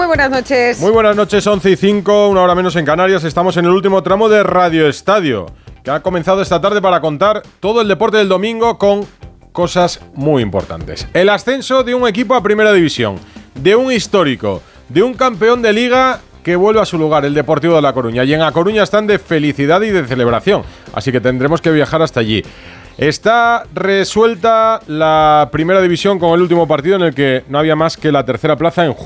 buenas noches. Muy buenas noches, 11:05, una hora menos en Canarias. Estamos en el último tramo de Radio Estadio, que ha comenzado esta tarde para contar todo el deporte del domingo con cosas muy importantes. El ascenso de un equipo a Primera División, de un histórico, de un campeón de Liga que vuelve a su lugar, el Deportivo de La Coruña. Y en A Coruña están de felicidad y de celebración, así que tendremos que viajar hasta allí. Está resuelta la Primera División con el último partido en el que no había más que la tercera plaza en juego.